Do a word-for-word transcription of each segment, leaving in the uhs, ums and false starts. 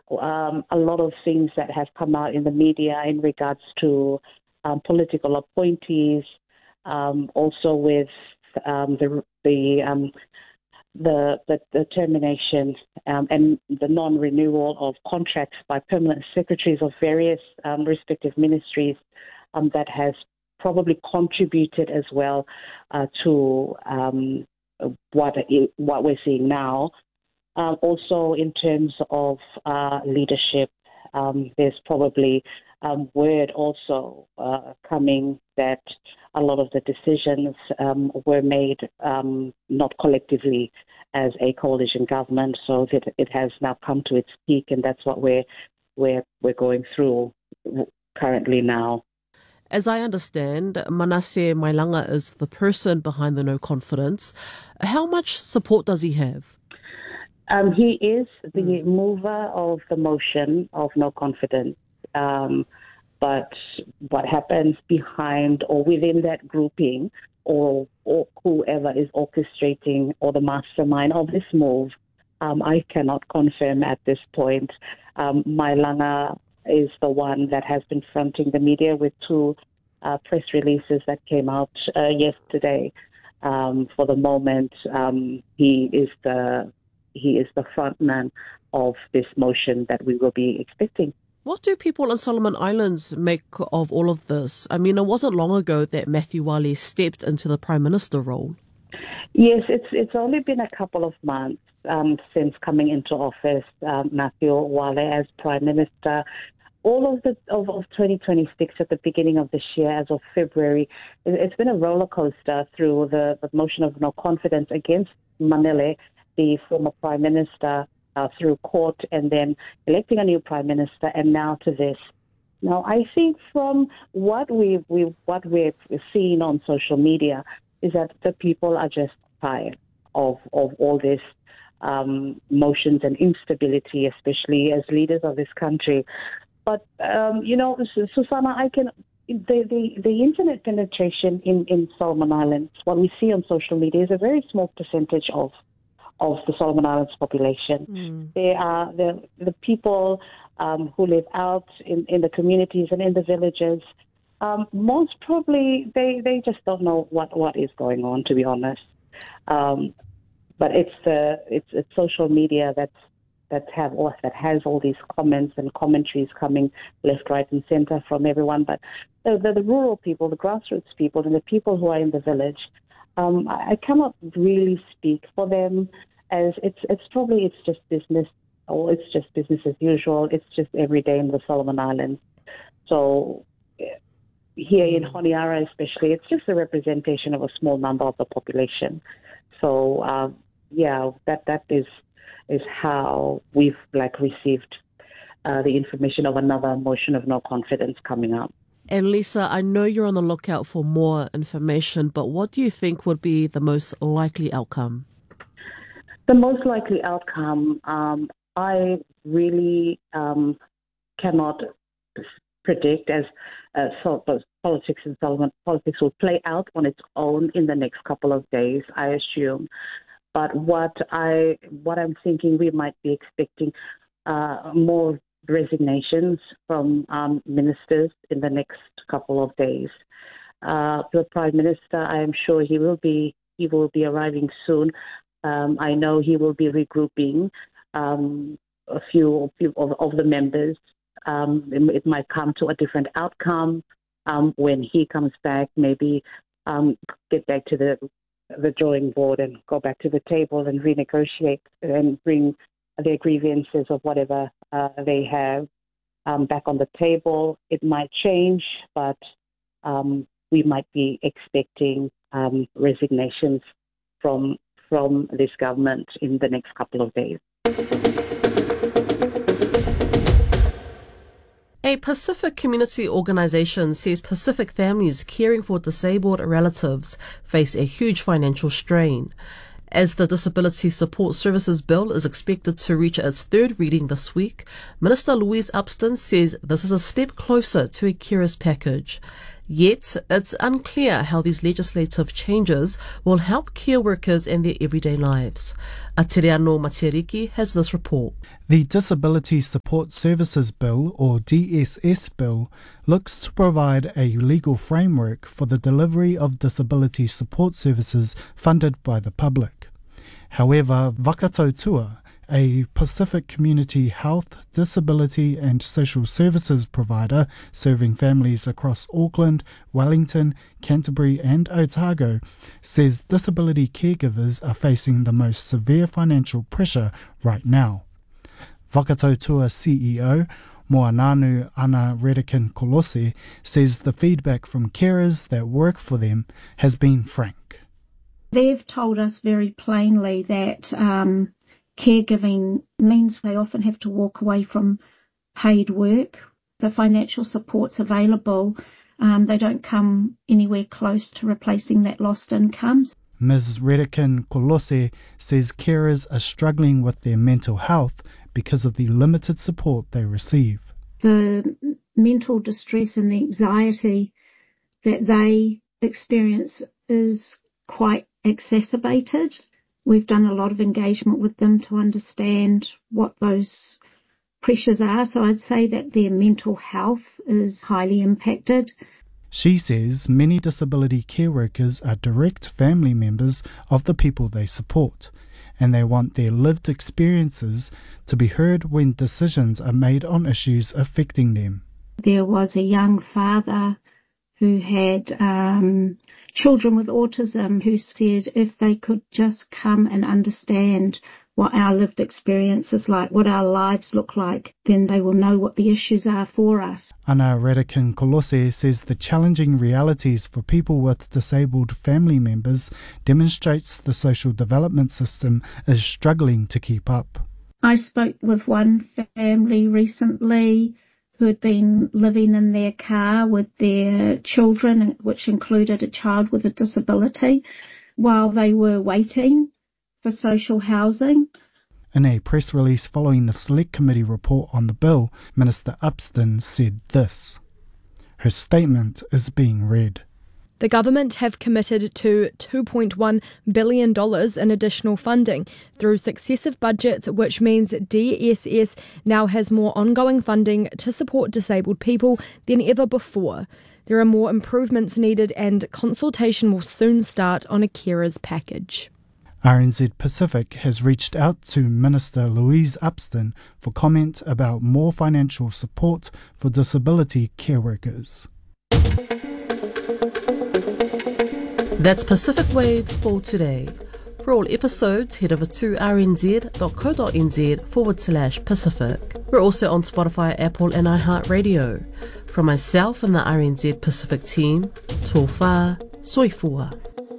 um, a lot of things that have come out in the media in regards to um, political appointees, um, also with um, the the, um, the the the termination um, and the non-renewal of contracts by permanent secretaries of various um, respective ministries, um, that has probably contributed as well uh, to um, what what we're seeing now. Um, also, in terms of uh, leadership, um, there's probably um, word also uh, coming that a lot of the decisions um, were made um, not collectively as a coalition government, so that it has now come to its peak, and that's what we're we're we're going through currently now. As I understand, Manasseh Mailanga is the person behind the no confidence. How much support does he have? Um, he is the Mm. mover of the motion of no confidence. Um, but what happens behind or within that grouping, or, or whoever is orchestrating or the mastermind of this move, um, I cannot confirm at this point. Um, Mailanga is the one that has been fronting the media with two uh, press releases that came out uh, yesterday. Um, for the moment, um, he is the he is the front man of this motion that we will be expecting. What do people in Solomon Islands make of all of this? I mean, it wasn't long ago that Matthew Wale stepped into the Prime Minister role. Yes, it's it's only been a couple of months um, since coming into office, um, Matthew Wale as Prime Minister. All of the of, of twenty twenty-six at the beginning of this year, as of February, it, it's been a roller coaster through the, the motion of no confidence against Manele, the former Prime Minister, uh, through court, and then electing a new Prime Minister, and now to this. Now, I think from what we we what we've seen on social media is that the people are just tired of of all this um, motions and instability, especially as leaders of this country. But, um, you know, Susanna, I can, the, the, the internet penetration in, in Solomon Islands, what we see on social media is a very small percentage of of the Solomon Islands population. Mm. They are the, the people um, who live out in, in the communities and in the villages. Um, most probably, they, they just don't know what, what is going on, to be honest. Um, but it's the it's, it's social media that's that have or that has all these comments and commentaries coming left, right, and centre from everyone. But the, the, the rural people, the grassroots people, and the people who are in the village, um, I, I cannot really speak for them, as it's it's probably it's just business, or it's just business as usual. It's just every day in the Solomon Islands. So here in Honiara especially, it's just a representation of a small number of the population. So uh, yeah, that that is. is how we've like received uh, the information of another motion of no confidence coming up. And Lisa, I know you're on the lookout for more information, but what do you think would be the most likely outcome? The most likely outcome, um, I really um, cannot predict, as uh, so, politics and Solomon politics will play out on its own in the next couple of days, I assume. But what I what I'm thinking, we might be expecting uh, more resignations from um, ministers in the next couple of days. Uh, the Prime Minister, I am sure he will be he will be arriving soon. Um, I know he will be regrouping um, a few, a few of, of the members. Um, it, it might come to a different outcome um, when he comes back. Maybe um, get back to the the drawing board and go back to the table and renegotiate and bring their grievances of whatever uh, they have um, back on the table. It might change, but um, we might be expecting um, resignations from from this government in the next couple of days. A Pacific community organisation says Pacific families caring for disabled relatives face a huge financial strain. As the Disability Support Services Bill is expected to reach its third reading this week, Minister Louise Upston says this is a step closer to a carers package. Yet, it's unclear how these legislative changes will help care workers in their everyday lives. Atiriano Matiriki has this report. The Disability Support Services Bill, or D S S Bill, looks to provide a legal framework for the delivery of disability support services funded by the public. However, Vakatautua, a Pacific Community Health, Disability and Social Services provider serving families across Auckland, Wellington, Canterbury and Otago, says disability caregivers are facing the most severe financial pressure right now. Vakatautua C E O Moananu Ana Redican Kolose says the feedback from carers that work for them has been frank. They've told us very plainly that um, caregiving means they often have to walk away from paid work. The financial supports available, um, they don't come anywhere close to replacing that lost income. Miz Redican Kolose says carers are struggling with their mental health because of the limited support they receive. The mental distress and the anxiety that they experience is quite exacerbated. We've done a lot of engagement with them to understand what those pressures are. So I'd say that their mental health is highly impacted. She says many disability care workers are direct family members of the people they support, and they want their lived experiences to be heard when decisions are made on issues affecting them. There was a young father who had um, children with autism who said if they could just come and understand what our lived experience is like, what our lives look like, then they will know what the issues are for us. Ana Redican Kolose says the challenging realities for people with disabled family members demonstrates the social development system is struggling to keep up. I spoke with one family recently who had been living in their car with their children, which included a child with a disability, while they were waiting for social housing. In a press release following the Select Committee report on the bill, Minister Upston said this. Her statement is being read. The government have committed to two point one billion dollars in additional funding through successive budgets, which means D S S now has more ongoing funding to support disabled people than ever before. There are more improvements needed and consultation will soon start on a carers package. R N Z Pacific has reached out to Minister Louise Upston for comment about more financial support for disability care workers. That's Pacific Waves for today. For all episodes, head over to rnz.co.nz forward slash Pacific. We're also on Spotify, Apple and iHeartRadio. From myself and the R N Z Pacific team, tō whā, soifua.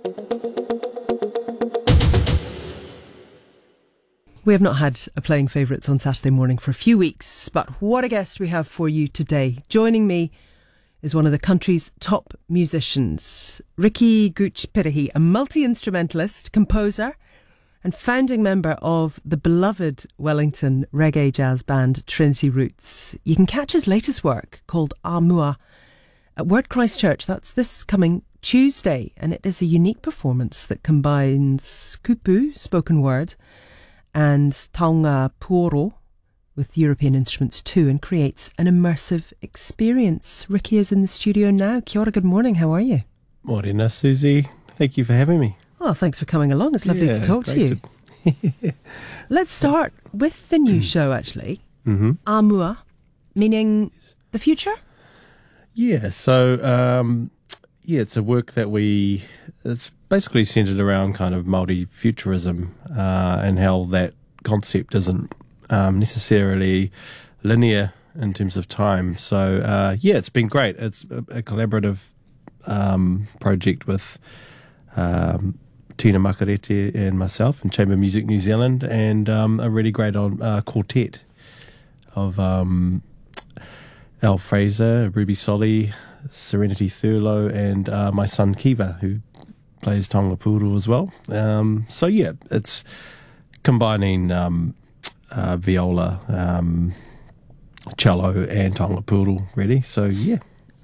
We have not had a Playing Favourites on Saturday morning for a few weeks, but what a guest we have for you today. Joining me is one of the country's top musicians, Riki Gooch Pirihi, a multi-instrumentalist, composer and founding member of the beloved Wellington reggae jazz band Trinity Roots. You can catch his latest work called Amua at Word Christchurch. That's this coming Tuesday, and it is a unique performance that combines kupu, spoken word, and taonga puoro with European instruments too, and creates an immersive experience. Riki is in the studio now. Kia ora, good morning. How are you? Morena, Susie. Thank you for having me. Oh, thanks for coming along. It's lovely yeah, to talk to you. To... Let's start with the new show, actually. Mm-hmm. Amua, meaning the future? Yeah, so um, yeah, it's a work that we, it's basically centred around kind of Māori futurism uh, and how that concept isn't um, necessarily linear in terms of time. So uh, yeah, it's been great. It's a, a collaborative um, project with um, Tina Makarete and myself and Chamber Music New Zealand, and um, a really great on, uh, quartet of um, Al Fraser, Ruby Solly, Serenity Thurlow, and uh, my son Kiva, who plays taonga pūoro as well. Um, so yeah, it's combining um, uh, viola, um, cello and taonga pūoro, really. So yeah.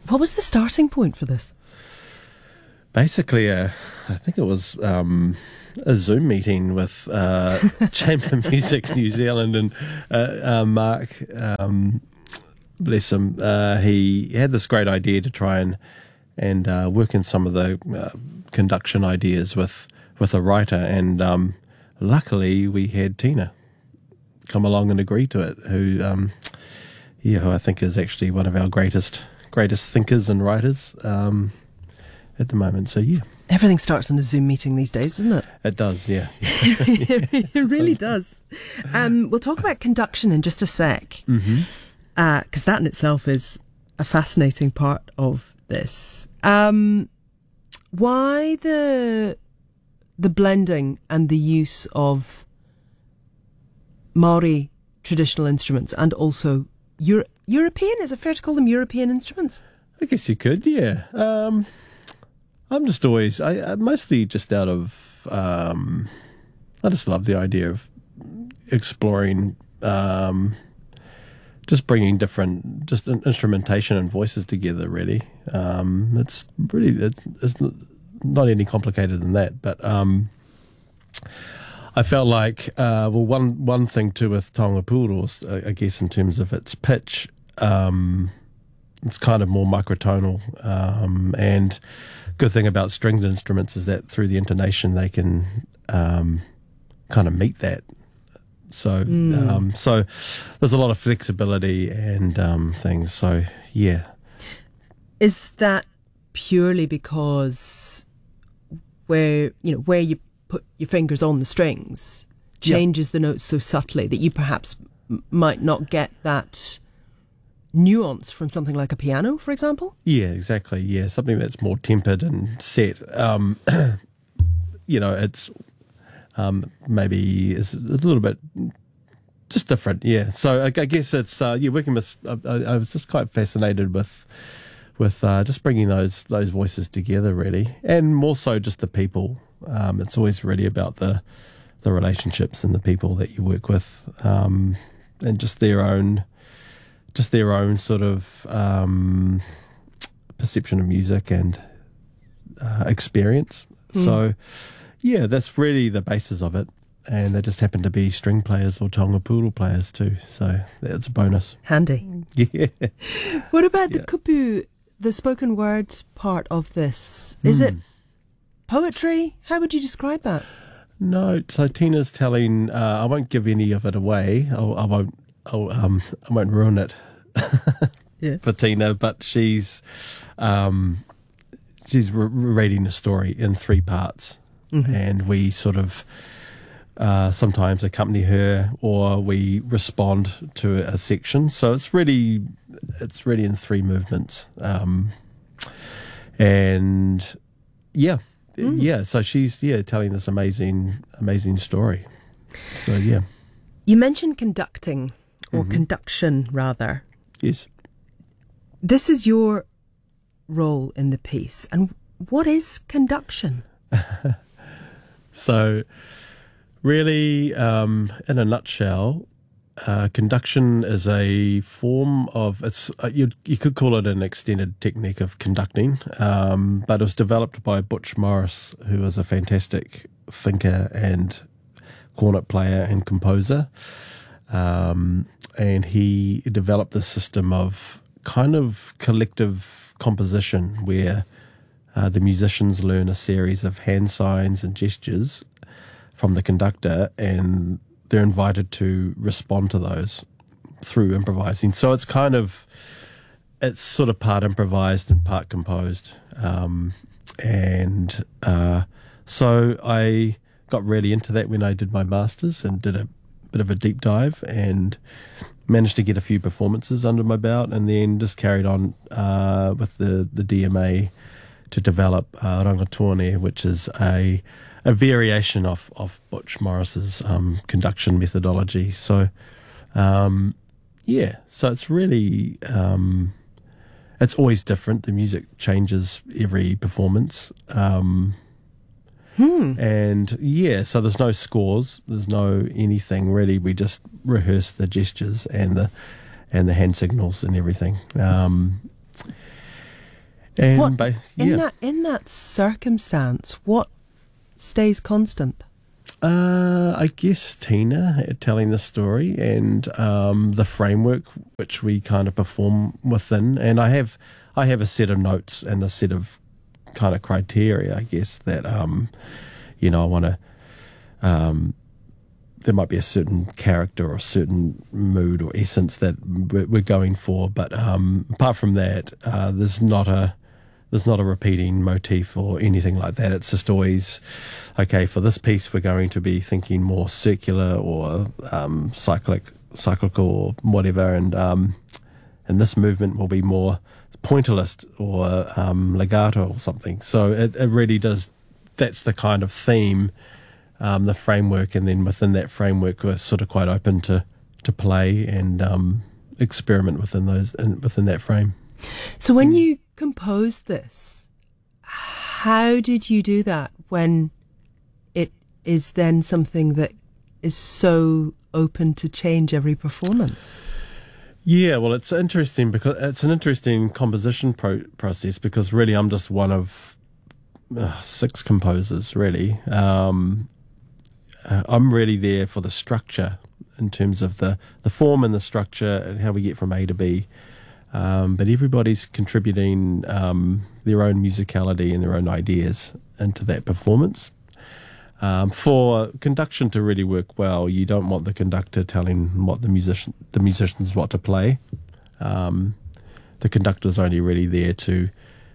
What was the starting point for this? Basically, uh, I think it was um, a Zoom meeting with uh, Chamber Music New Zealand, and uh, uh, Mark, um, bless him, uh, he had this great idea to try and and uh, work in some of the uh, conduction ideas with with a writer, and um, luckily we had Tina come along and agree to it, who um, yeah, who I think is actually one of our greatest greatest thinkers and writers. Um, At the moment, so yeah. Everything starts in a Zoom meeting these days, doesn't it? It does, yeah. It really does. Um, we'll talk about conduction in just a sec, because Mm-hmm. uh, that in itself is a fascinating part of this. Um, why the the blending and the use of Māori traditional instruments and also Euro- European? Is it fair to call them European instruments? I guess you could, yeah. Um, I'm just always, I, I mostly just out of, um, I just love the idea of exploring, um, just bringing different, just instrumentation and voices together, really. Um, it's really, it's, it's not any complicated than that, but um, I felt like, uh, well, one, one thing too with Taonga Pūoro, I guess in terms of its pitch, um, it's kind of more microtonal, um, and good thing about stringed instruments is that through the intonation they can um, kind of meet that. So, mm. um, so there's a lot of flexibility and um, things. So, yeah. Is that purely because where you know where you put your fingers on the strings changes yep. the notes so subtly that you perhaps m- might not get that nuance from something like a piano, for example? Yeah, exactly. Yeah, something that's more tempered and set. Um, you know, it's um, maybe is a little bit just different. Yeah. So I, I guess it's uh, yeah, working with. I, I was just quite fascinated with with uh, just bringing those those voices together, really, and more so just the people. Um, it's always really about the the relationships and the people that you work with, um, and just their own. Just their own sort of um, perception of music and uh, experience. Mm. So, yeah, that's really the basis of it. And they just happen to be string players or Taonga Pūoro players too. So that's a bonus. Handy. Yeah. What about yeah. the kupu, the spoken word part of this? Is mm. it poetry? How would you describe that? No, so Tina's telling, uh, I won't give any of it away. I'll, I won't. I'll, um, I won't ruin it yeah. for Tina, but she's um, she's re- reading a story in three parts, mm-hmm. and we sort of uh, sometimes accompany her, or we respond to a section. So it's really it's really in three movements, um, and yeah, mm. yeah. So she's yeah telling this amazing amazing story. So yeah, you mentioned conducting. Or mm-hmm. conduction, rather. Yes. This is your role in the piece. And what is conduction? So, really, um, in a nutshell, uh, conduction is a form of, it's uh, you, you could call it an extended technique of conducting, um, but it was developed by Butch Morris, who is a fantastic thinker and cornet player and composer. Um, and he developed this system of kind of collective composition where uh, the musicians learn a series of hand signs and gestures from the conductor, and they're invited to respond to those through improvising. So it's kind of, it's sort of part improvised and part composed. Um, and uh, so I got really into that when I did my masters and did a bit of a deep dive and managed to get a few performances under my belt, and then just carried on uh, with the, the D M A to develop uh, Rangatone, which is a a variation of, of Butch Morris's um, conduction methodology. So, um, yeah, so it's really, um, it's always different. The music changes every performance. Um Hmm. And yeah, so there's no scores, there's no anything really. We just rehearse the gestures and the and the hand signals and everything. Um, And what, ba- yeah. in that in that circumstance, what stays constant? Uh, I guess Tina telling the story and um, the framework which we kind of perform within. And I have I have a set of notes and a set of kind of criteria, I guess, that um, you know I want to. Um, there might be a certain character or a certain mood or essence that we're going for, but um, apart from that, uh, there's not a there's not a repeating motif or anything like that. It's just always, okay, for this piece we're going to be thinking more circular or um, cyclic, cyclical or whatever, and um, and this movement will be more pointillist or um, legato or something. So it, it really does. That's the kind of theme. Um, the framework, and then within that framework, we're sort of quite open to, to play and um, experiment within those in, within that frame. So, when mm. you composed this, how did you do that? When it is then something that is so open to change every performance? Yeah, well, it's interesting because it's an interesting composition pro- process because really I'm just one of uh, six composers, really. Um, Uh, I'm really there for the structure in terms of the, the form and the structure and how we get from A to B. Um, but everybody's contributing um, their own musicality and their own ideas into that performance. Um, for conduction to really work well, you don't want the conductor telling what the musician the musicians what to play. Um, the conductor's only really there to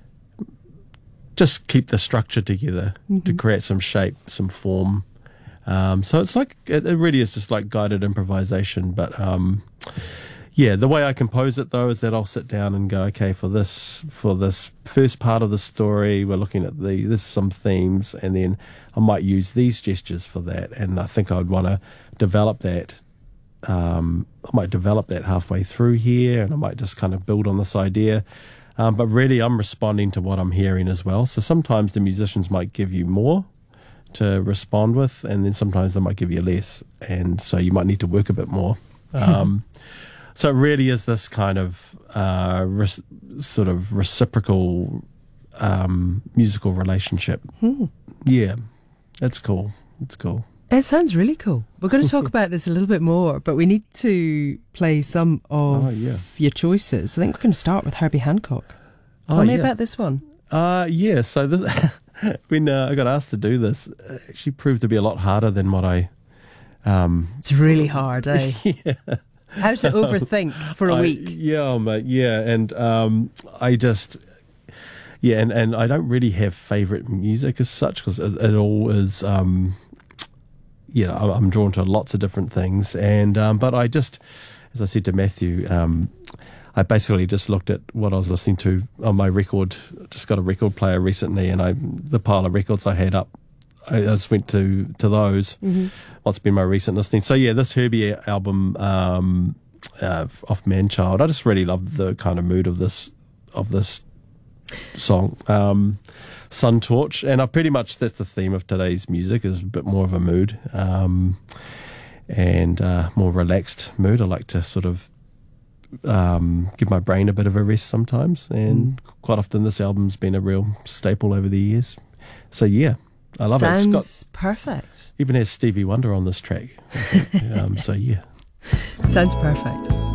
just keep the structure together, mm-hmm. to create some shape, some form. Um, so it's like, it, it really is just like guided improvisation. But um, yeah, the way I compose it though is that I'll sit down and go, okay, for this for this first part of the story, we're looking at the this some themes, and then I might use these gestures for that. And I think I would want to develop that. Um, I might develop that halfway through here, and I might just kind of build on this idea. Um, but really, I'm responding to what I'm hearing as well. So sometimes the musicians might give you more to respond with, and then sometimes they might give you less, and so you might need to work a bit more. Um, so it really is this kind of uh, re- sort of reciprocal um, musical relationship. Hmm. Yeah, it's cool. It's cool. It sounds really cool. We're going to talk about this a little bit more, but we need to play some of oh, yeah. your choices. I think we're going to start with Herbie Hancock. Tell oh, me yeah. about this one. Uh, yeah, so this... when uh, I got asked to do this, it actually proved to be a lot harder than what I... Um, it's really hard, eh? yeah. How to overthink for a I, week. Yeah, mate, yeah. And um, I just... Yeah, and, and I don't really have favourite music as such, because it, it all is... Um, you know, I'm drawn to lots of different things. and um, But I just, as I said to Matthew... Um, I basically just looked at what I was listening to on my record. Just got a record player recently, and I the pile of records I had up, I, I just went to to those. Mm-hmm. What's been my recent listening? So yeah, this Herbie album um, uh, off Manchild, I just really love the kind of mood of this of this song, um, Sun Torch, and I pretty much that's the theme of today's music, is a bit more of a mood um, and uh, more relaxed mood. I like to sort of. Um, give my brain a bit of a rest sometimes, and mm. quite often this album's been a real staple over the years. So yeah, I love Sounds it. Sounds perfect. Even has Stevie Wonder on this track. um, so yeah, sounds perfect.